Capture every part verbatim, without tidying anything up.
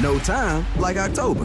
No time like October.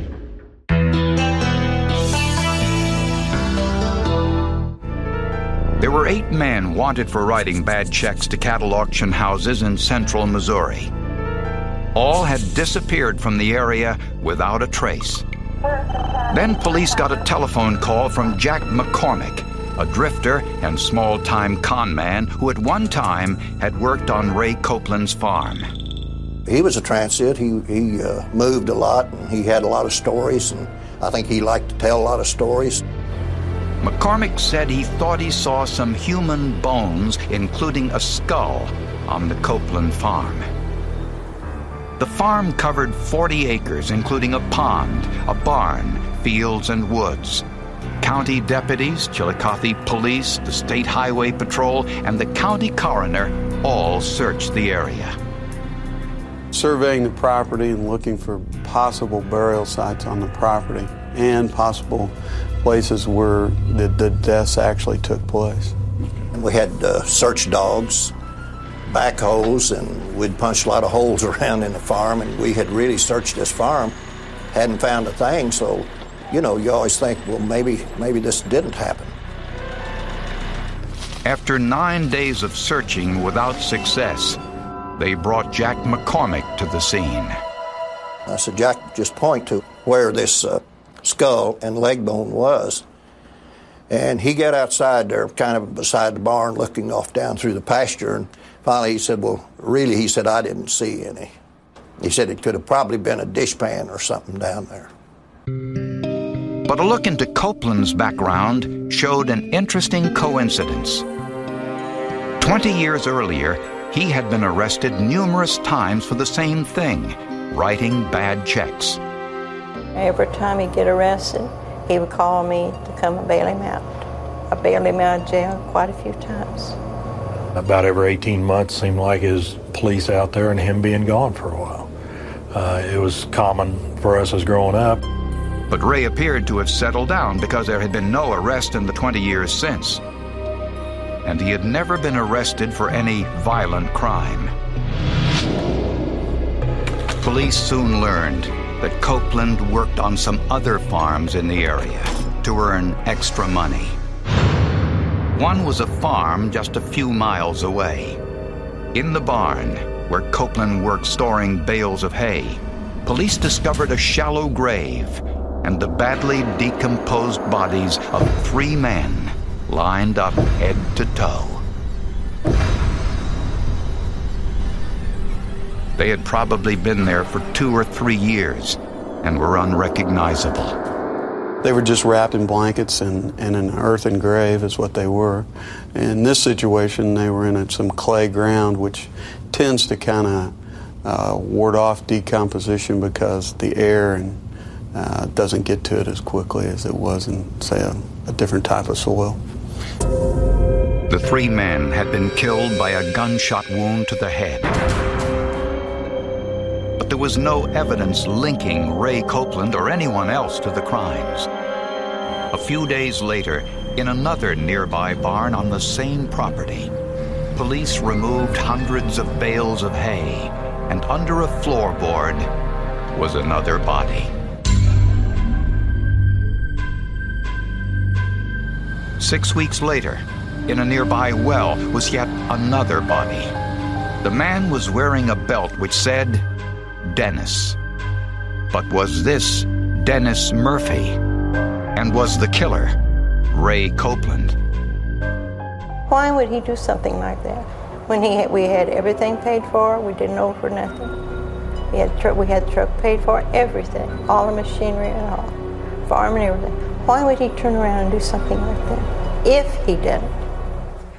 There were eight men wanted for writing bad checks to cattle auction houses in central Missouri. All had disappeared from the area without a trace. Then police got a telephone call from Jack McCormick, a drifter and small-time con man who at one time had worked on Ray Copeland's farm. He was a transit. He, he uh, moved a lot, and he had a lot of stories, and I think he liked to tell a lot of stories. McCormick said he thought he saw some human bones, including a skull, on the Copeland farm. The farm covered forty acres, including a pond, a barn, fields, and woods. County deputies, Chillicothe Police, the State Highway Patrol, and the county coroner all searched the area. Surveying the property and looking for possible burial sites on the property and possible places where the, the deaths actually took place. And we had uh, search dogs, backhoes, and we'd punched a lot of holes around in the farm, and we had really searched this farm, hadn't found a thing, so, you know, you always think, well, maybe, maybe this didn't happen. After nine days of searching without success, they brought Jack McCormick to the scene. I said, Jack, just point to where this uh, skull and leg bone was. And he got outside there, kind of beside the barn, looking off down through the pasture. And finally he said, well, really, he said, I didn't see any. He said it could have probably been a dishpan or something down there. But a look into Copeland's background showed an interesting coincidence. Twenty years earlier, he had been arrested numerous times for the same thing, writing bad checks. Every time he'd get arrested, he would call me to come and bail him out. I bailed him out of jail quite a few times. About every eighteen months seemed like his police out there and him being gone for a while. Uh, it was common for us as growing up. But Ray appeared to have settled down because there had been no arrest in the twenty years since. And he had never been arrested for any violent crime. Police soon learned that Copeland worked on some other farms in the area to earn extra money. One was a farm just a few miles away. In the barn, where Copeland worked storing bales of hay, police discovered a shallow grave and the badly decomposed bodies of three men lined up head to toe. They had probably been there for two or three years and were unrecognizable. They were just wrapped in blankets and, and an earthen grave is what they were. In this situation, they were in some clay ground, which tends to kind of uh, ward off decomposition because the air and, uh, doesn't get to it as quickly as it was in, say, a, a different type of soil. The three men had been killed by a gunshot wound to the head. But there was no evidence linking Ray Copeland or anyone else to the crimes. A few days later, in another nearby barn on the same property, police removed hundreds of bales of hay, and under a floorboard was another body. Six weeks later, in a nearby well was yet another body. The man was wearing a belt which said Dennis. But was this Dennis Murphy? And was the killer Ray Copeland? Why would he do something like that? When he had, we had everything paid for, we didn't owe for nothing. We had, tr- we had the truck paid for, everything, all the machinery and all, farm and everything. Why would he turn around and do something like that? If he didn't.